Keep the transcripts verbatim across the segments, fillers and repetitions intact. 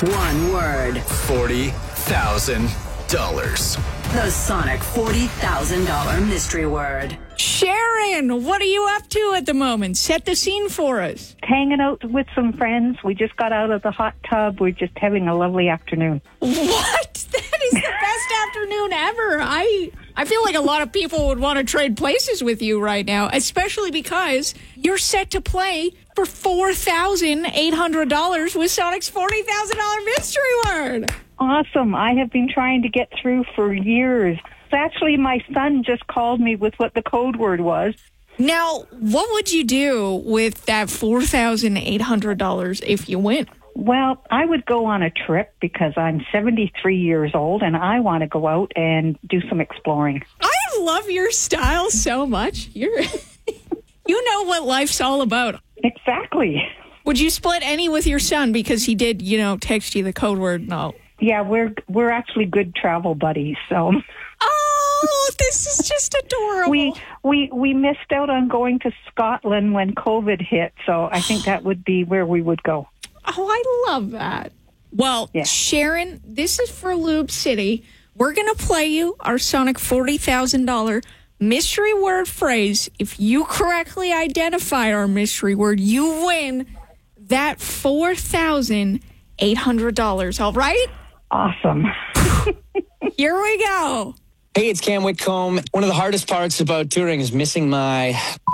One word. forty thousand dollars. The Sonic forty thousand dollars mystery word. Sharon, what are you up to at the moment? Set the scene for us. Hanging out with some friends. We just got out of the hot tub. We're just having a lovely afternoon. What? That is the best afternoon ever. I I feel like a lot of people would want to trade places with you right now, especially because you're set to play for four thousand eight hundred dollars with Sonic's forty thousand dollars mystery word. Awesome. I have been trying to get through for years. Actually, my son just called me with what the code word was. Now, what would you do with that four thousand eight hundred dollars if you win? Well, I would go on a trip because I'm seventy-three years old and I want to go out and do some exploring. I love your style so much. You're, you know what life's all about. Exactly. Would you split any with your son because he did, you know, text you the code word? No. Yeah, we're we're actually good travel buddies, so. Oh, this is just adorable. We we we missed out on going to Scotland when COVID hit, so I think that would be where we would go. Oh, I love that. Well, yeah. Sharon, this is for Lube City. We're going to play you our Sonic forty thousand dollars mystery word phrase. If you correctly identify our mystery word, you win that four thousand eight hundred dollars. All right? Awesome. Here we go. Hey, it's Cam Whitcomb. One of the hardest parts about touring is missing my...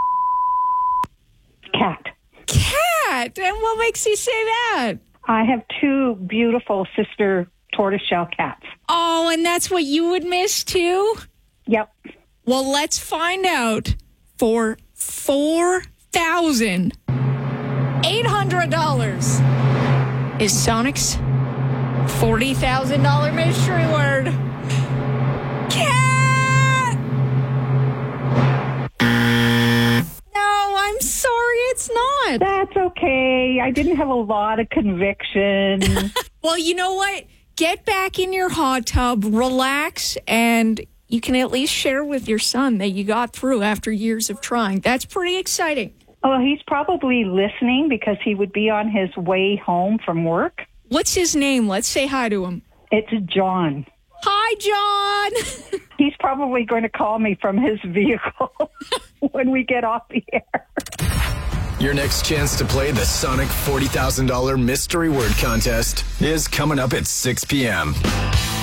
Cat. Cat? And what makes you say that? I have two beautiful sister tortoiseshell cats. Oh, and that's what you would miss too? Yep. Well, let's find out for four thousand eight hundred dollars. Is Sonic's forty thousand dollars mystery word cat? No, I'm sorry, it's not. That's okay. I didn't have a lot of conviction. Well, you know what? Get back in your hot tub, relax, and you can at least share with your son that you got through after years of trying. That's pretty exciting. Oh, he's probably listening because he would be on his way home from work. What's his name? Let's say hi to him. It's John. Hi, John. He's probably going to call me from his vehicle when we get off the air. Your next chance to play the Sonic forty thousand dollars mystery word contest is coming up at six p.m.